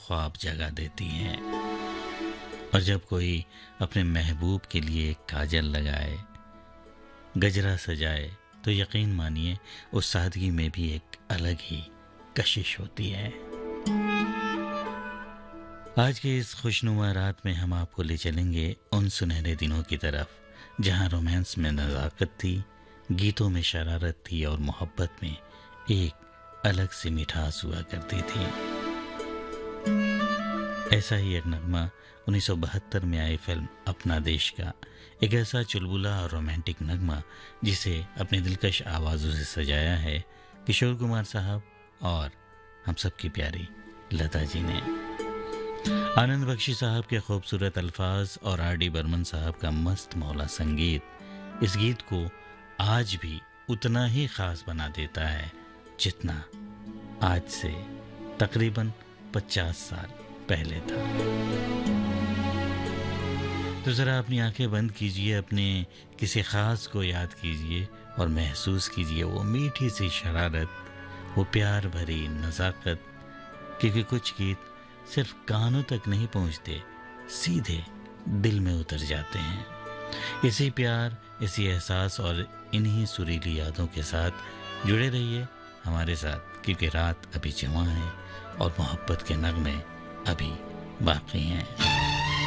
ख्वाब जगा देती हैं। और जब कोई अपने महबूब के लिए काजल लगाए, गजरा सजाए, तो यकीन मानिए उस सादगी में भी एक अलग ही कशिश होती है। आज के इस खुशनुमा रात में हम आपको ले चलेंगे उन सुनहरे दिनों की तरफ जहां रोमांस में नज़ाकत थी, गीतों में शरारत थी और मोहब्बत में एक अलग सी मिठास हुआ करती थी। ऐसा ही एक नगमा 1972 में आई फिल्म अपना देश का, एक ऐसा चुलबुला और रोमांटिक नगमा जिसे अपनी दिलकश आवाज़ों से सजाया है किशोर कुमार साहब और हम सबकी प्यारी लता जी ने। आनंद बख्शी साहब के खूबसूरत अल्फाज और आर डी बर्मन साहब का मस्त मौला संगीत इस गीत को आज भी उतना ही खास बना देता है जितना आज से तकरीबन 50 साल पहले था। तो ज़रा अपनी आंखें बंद कीजिए, अपने किसी ख़ास को याद कीजिए और महसूस कीजिए वो मीठी सी शरारत, वो प्यार भरी नज़ाकत, क्योंकि कुछ गीत सिर्फ कानों तक नहीं पहुंचते, सीधे दिल में उतर जाते हैं। इसी प्यार, इसी एहसास और इन्हीं सुरीली यादों के साथ जुड़े रहिए हमारे साथ, क्योंकि रात अभी जवां है और मोहब्बत के नगमे अभी बाकी हैं।